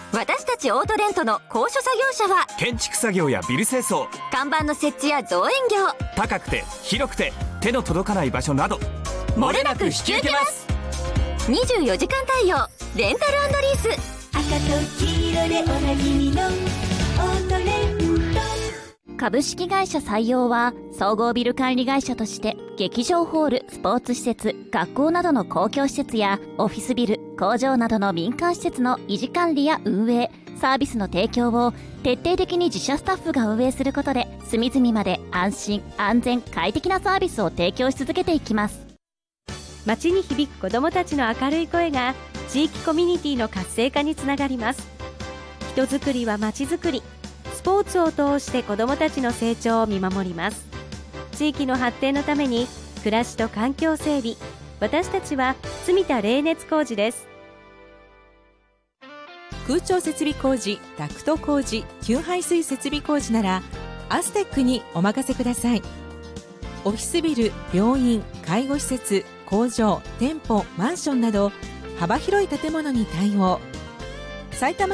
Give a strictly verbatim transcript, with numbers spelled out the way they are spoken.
私たちオートレントの高所作業車は建築作業やビル清掃、 看板の設置や造園業、 高くて広くて手の届かない場所など漏れなく引き受けます。にじゅうよじかん対応レンタル&リース。 赤と黄色でおなじみのオートレント。 株式会社採用は総合ビル管理会社として劇場ホール、スポーツ施設、学校などの公共施設やオフィスビル、工場などの民間施設の維持管理や運営、サービスの提供を徹底的に自社スタッフが運営することで隅々まで安心・安全・快適なサービスを提供し続けていきます。 街に響く子どもたちの明るい声が地域コミュニティの活性化につながります。人づくりは街づくり。スポーツを通して子どもたちの成長を見守ります。地域の発展のために暮らしと環境整備、私たちは住田冷熱工事です。 空調設備工事、ダクト工事、給排水設備工事ならアステックにお任せください。オフィスビル、病院、介護施設、工場、店舗、マンションなど幅広い建物に対応。埼玉